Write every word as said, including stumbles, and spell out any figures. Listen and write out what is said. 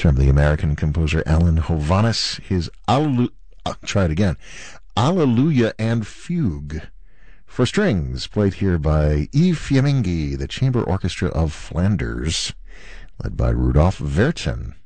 from the American composer Alan Hovhaness, his Alleluia, I'll try it again, Alleluia and Fugue for strings, played here by Yves Fiammingi, the Chamber Orchestra of Flanders, led by Rudolf Vertin.